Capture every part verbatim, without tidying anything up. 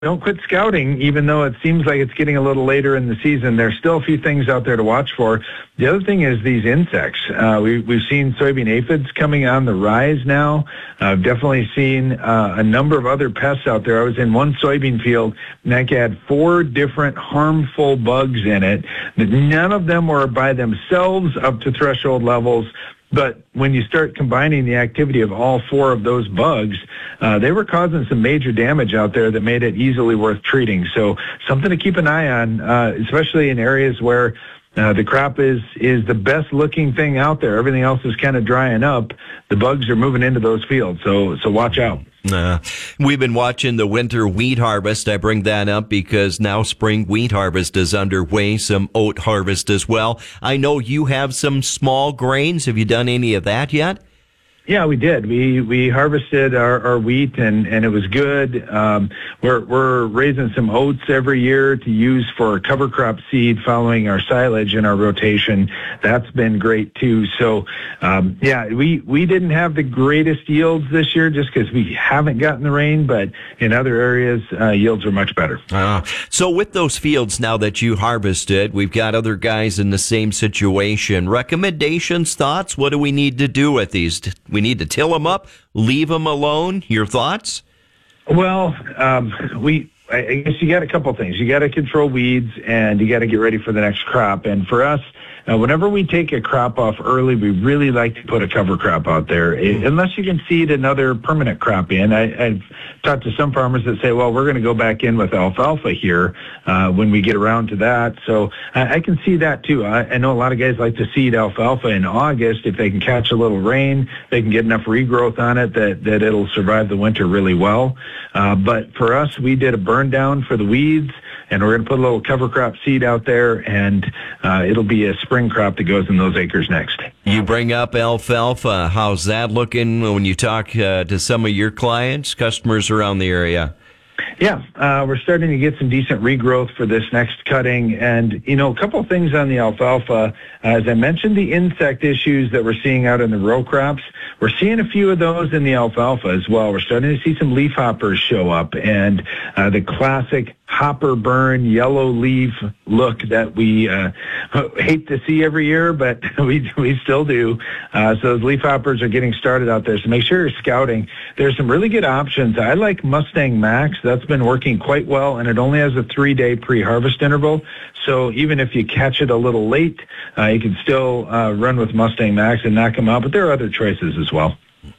don't quit scouting, even though it seems like it's getting a little later in the season. There's still a few things out there to watch for. The other thing is these insects. Uh, we, we've seen soybean aphids coming on the rise now. I've definitely seen uh, a number of other pests out there. I was in one soybean field, and I had four different harmful bugs in it. None of them were by themselves up to threshold levels. But when you start combining the activity of all four of those bugs, uh, they were causing some major damage out there that made it easily worth treating. So something to keep an eye on, uh, especially in areas where uh, the crop is, is the best looking thing out there. Everything else is kind of drying up. The bugs are moving into those fields. So, so watch out. Uh, we've been watching the winter wheat harvest. I bring that up because now spring wheat harvest is underway, some oat harvest as well. I know you have some small grains. Have you done any of that yet? Yeah, we did. We we harvested our, our wheat, and, and it was good. Um, we're we're raising some oats every year to use for cover crop seed following our silage in our rotation. That's been great too. So, um, yeah, we, we didn't have the greatest yields this year just because we haven't gotten the rain, but in other areas, uh, yields are much better. Uh, so with those fields now that you harvested, we've got other guys in the same situation. Recommendations, thoughts? What do we need to do with these? We need to till them up, leave them alone. Your thoughts? Well, um, we, I guess you got a couple things. You got to control weeds, and you got to get ready for the next crop. And for us, uh, whenever we take a crop off early, we really like to put a cover crop out there, it, unless you can seed another permanent crop in. I, I've talked to some farmers that say, well, we're going to go back in with alfalfa here uh, when we get around to that. So I, I can see that too. I, I know a lot of guys like to seed alfalfa in August. If they can catch a little rain, they can get enough regrowth on it that, that it'll survive the winter really well. Uh, but for us, we did a burn down for the weeds, and we're going to put a little cover crop seed out there, and uh, it'll be a spring crop that goes in those acres next. You bring up alfalfa. How's that looking when you talk uh, to some of your clients, customers around the area? Yeah, uh, we're starting to get some decent regrowth for this next cutting. And, you know, a couple of things on the alfalfa. As I mentioned, the insect issues that we're seeing out in the row crops, we're seeing a few of those in the alfalfa as well. We're starting to see some leaf hoppers show up, and uh, the classic hopper burn yellow leaf look that we uh, hate to see every year, but we we still do. Uh, so those leaf hoppers are getting started out there. So make sure you're scouting. There's some really good options. I like Mustang Max. That's been working quite well, and it only has a three-day pre-harvest interval. So even if you catch it a little late, uh, you can still uh, run with Mustang Max and knock them out. But there are other choices as well.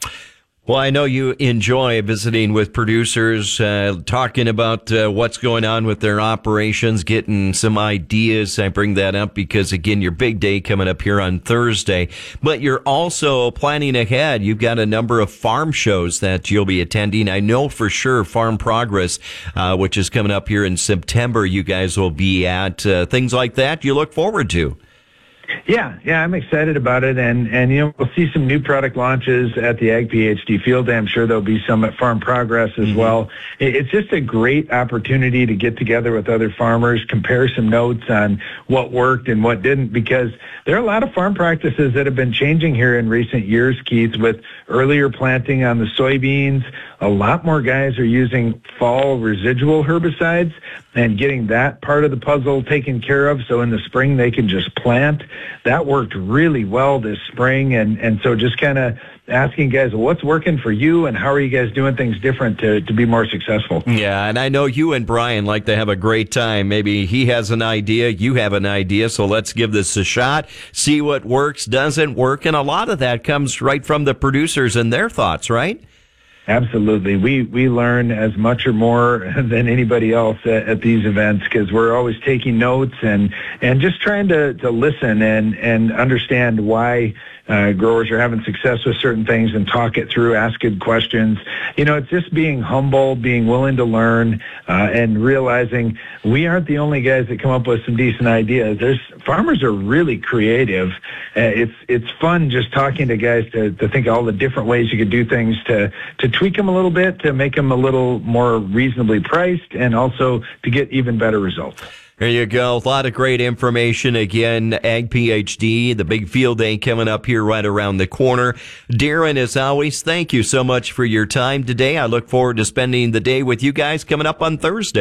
Well, I know you enjoy visiting with producers, uh, talking about uh, what's going on with their operations, getting some ideas. I bring that up because, again, your big day coming up here on Thursday. But you're also planning ahead. You've got a number of farm shows that you'll be attending. I know for sure Farm Progress, uh, which is coming up here in September, you guys will be at. Uh, things like that you look forward to. Yeah, yeah, I'm excited about it, and, and you know, we'll see some new product launches at the Ag PhD Field Day. I'm sure there'll be some at Farm Progress as mm-hmm. well. It's just a great opportunity to get together with other farmers, compare some notes on what worked and what didn't, because there are a lot of farm practices that have been changing here in recent years, Keith, with earlier planting on the soybeans. A lot more guys are using fall residual herbicides and getting that part of the puzzle taken care of, so in the spring they can just plant. That worked really well this spring, and, and so just kind of asking guys, what's working for you, and how are you guys doing things different to, to be more successful? Yeah, and I know you and Brian like to have a great time. Maybe he has an idea, you have an idea, so let's give this a shot, see what works, doesn't work, and a lot of that comes right from the producers and their thoughts, right? Absolutely. We we learn as much or more than anybody else at, at these events, because we're always taking notes and, and just trying to, to listen and, and understand why uh, growers are having success with certain things and talk it through, ask good questions. You know, it's just being humble, being willing to learn, uh, and realizing we aren't the only guys that come up with some decent ideas. There's farmers are really creative. Uh, it's it's fun just talking to guys to, to think of all the different ways you could do things to, to tweak them a little bit, to make them a little more reasonably priced, and also to get even better results. There you go. A lot of great information. Again, Ag PhD, the big field day coming up here right around the corner. Darren, as always, thank you so much for your time today. I look forward to spending the day with you guys coming up on Thursday.